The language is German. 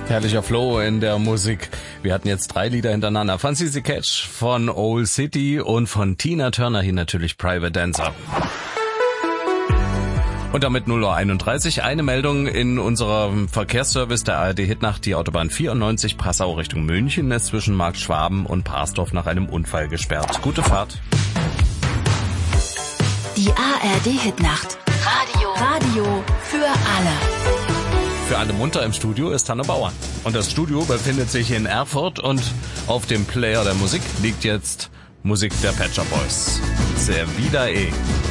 Herrlicher Flow in der Musik. Wir hatten jetzt 3 Lieder hintereinander. Fancy the Catch von Old City und von Tina Turner hier natürlich Private Dancer. Und damit 0:31 Uhr. Eine Meldung in unserem Verkehrsservice der ARD Hitnacht. Die Autobahn 94 Passau Richtung München ist zwischen Markt Schwaben und Parsdorf nach einem Unfall gesperrt. Gute Fahrt. Die ARD Hitnacht. Radio für alle. Für alle munter im Studio ist Hanne Bauer. Und das Studio befindet sich in Erfurt und auf dem Player der Musik liegt jetzt Musik der Pet Shop Boys. Sehr wieder